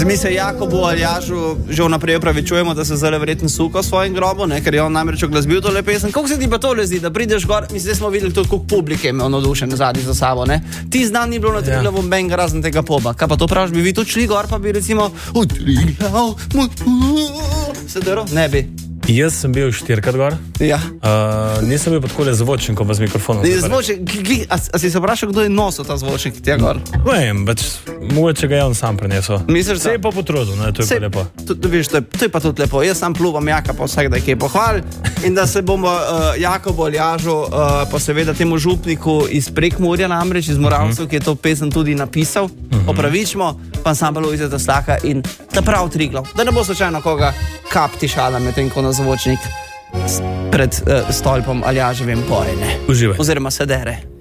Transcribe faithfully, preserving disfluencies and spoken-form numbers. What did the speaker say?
Zdaj mi se Jakobu Aljažu že vnaprej opravičujemo, da se zdaj verjetno suka v svojem grobu, ne? Ker je on namreč oglasbil tole pesem. Kako se ti pa to zdi, da prideš gor, mislim, da smo videli tudi, koliko publike ima navdušen zadnji za sabo, ne? Ti znan ni bilo na Triglavu ja. benga razen tega poba. Kaj pa to praviš, bi vi tudi šli gor, pa bi recimo v Triglav, sedero? Ne bi. Jaz sem bil štirikrat gor. Ja. Uh, nisem bil pa takole zvočen, ko pa z mikrofonom. Zvočen, a, a si se vprašal, kdo je nosil ta zvočnik tja gor? Vem, pač mogoče ga je on sam prinesel. Misliš, se je pa potrudil, ne, to je se, pa lepo. To, to, viš, to, je, to je pa tudi lepo. Jaz sam pluvam Jaka pa vsak, da je kaj pohval. In da se bomo uh, Jakobu Aljažu, uh, pa seveda temu župniku iz Prekmurja namreč, iz Moravcev, uh -huh. ki je to pesem tudi napisal, uh -huh. opravičimo, pa ansambel Lojzeta Slaka in ta prav Triglav. Da ne bo slučajno koga kap tišala med tem, ko na zvočnik pred uh, stolpom Aljaževim poje, ne? Uživaj. Oziroma sedere.